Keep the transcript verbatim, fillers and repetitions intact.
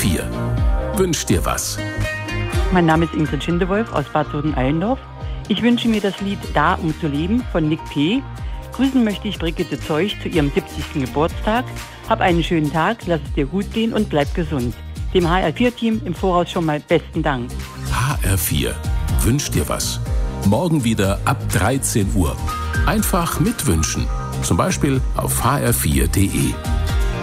vier. Wünsch dir was. Mein Name ist Ingrid Schindewolf aus Bad Soden-Allendorf. Ich wünsche mir das Lied Da, um zu leben von Nick P. Grüßen möchte ich Brigitte Zeuch zu ihrem siebzigsten Geburtstag. Hab einen schönen Tag, lass es dir gut gehen und bleib gesund. Dem H R vier Team im Voraus schon mal besten Dank. H R vier. Wünsch dir was. Morgen wieder ab dreizehn Uhr. Einfach mitwünschen. Zum Beispiel auf h r vier punkt d e.